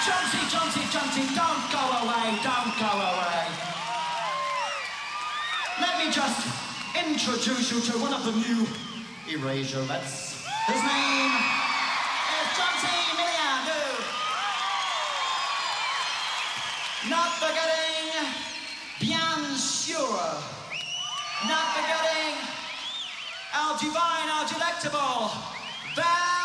Jonesy, don't go away, don't go away. Let me just introduce you to one of the new Erasurettes. His name is Jonesy Milian. Not forgetting, bien sûr. Not forgetting, our divine, our delectable,